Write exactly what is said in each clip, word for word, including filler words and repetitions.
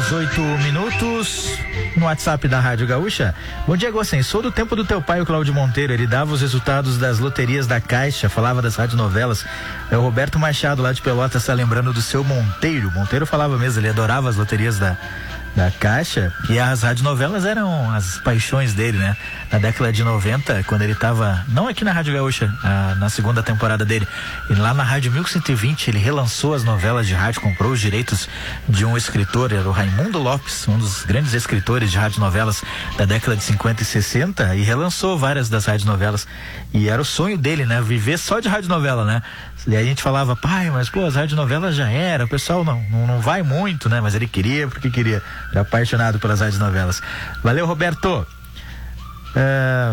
dezoito minutos no WhatsApp da Rádio Gaúcha. Bom dia, Gossen. Sou do tempo do teu pai, o Cláudio Monteiro. Ele dava os resultados das loterias da Caixa, falava das radionovelas. É o Roberto Machado, lá de Pelotas, está lembrando do seu Monteiro. Monteiro falava mesmo, ele adorava as loterias da, da Caixa. E as radionovelas eram as paixões dele, né? Na década de noventa, quando ele estava, não aqui na Rádio Gaúcha, a, na segunda temporada dele, e lá na Rádio mil cento e vinte, ele relançou as novelas de rádio, comprou os direitos de um escritor, era o Raimundo Lopes, um dos grandes escritores de radionovelas da década de cinquenta e sessenta, e relançou várias das radionovelas. E era o sonho dele, né? Viver só de radionovela, né? E aí a gente falava, pai, mas pô, as radionovelas já era, o pessoal não, não, não vai muito, né? Mas ele queria porque queria, era apaixonado pelas radionovelas. Valeu, Roberto! Uh,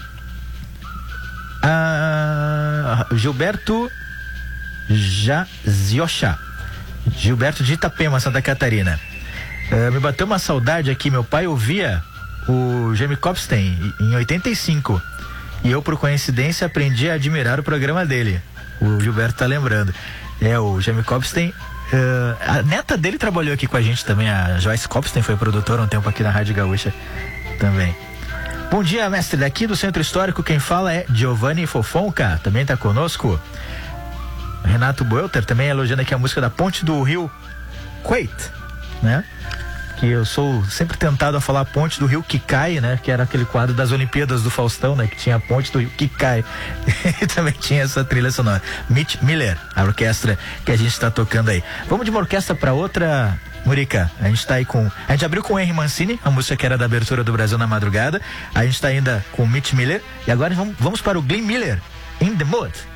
uh, Gilberto Jaziocha, Gilberto de Itapema, Santa Catarina. Uh, me bateu uma saudade aqui. Meu pai ouvia o Jamie Copstein em oitenta e cinco e eu, por coincidência, aprendi a admirar o programa dele. O Gilberto tá lembrando. É, o Jamie Copstein. Uh, a neta dele trabalhou aqui com a gente também. A Joyce Copstein foi produtora um tempo aqui na Rádio Gaúcha também. Bom dia, mestre. Daqui do Centro Histórico, quem fala é Giovanni Fofonca, também está conosco. Renato Boelter também elogiando aqui a música da Ponte do Rio Quait, né? Que eu sou sempre tentado a falar Ponte do Rio que cai, né? Que era aquele quadro das Olimpíadas do Faustão, né? Que tinha a Ponte do Rio que cai. E também tinha essa trilha sonora. Mitch Miller, a orquestra que a gente está tocando aí. Vamos de uma orquestra para outra, Murica. A gente tá aí com... A gente abriu com o Henry Mancini, a música que era da abertura do Brasil na Madrugada. A gente tá ainda com o Mitch Miller. E agora vamos, vamos para o Glenn Miller, In the Mood.